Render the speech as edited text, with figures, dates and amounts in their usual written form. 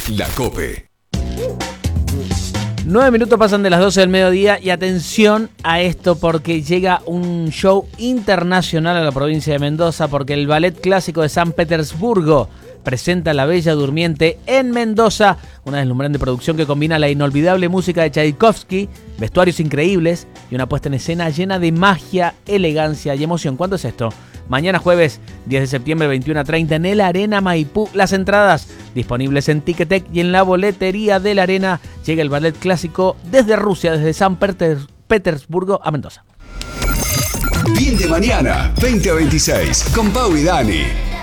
La COPE. 9 minutos pasan de las 12 del mediodía y atención a esto porque llega un show internacional a la provincia de Mendoza porque el Ballet Clásico de San Petersburgo presenta La Bella Durmiente en Mendoza, una deslumbrante producción que combina la inolvidable música de Tchaikovsky, vestuarios increíbles y una puesta en escena llena de magia, elegancia y emoción. ¿Cuándo es esto? Mañana jueves 10 de septiembre 21:30 en el Arena Maipú. Las entradas disponibles en Ticketek y en la boletería de la Arena. Llega el Ballet Clásico desde Rusia, desde San Petersburgo a Mendoza. Bien de mañana, 20 a 26, con Pau y Dani.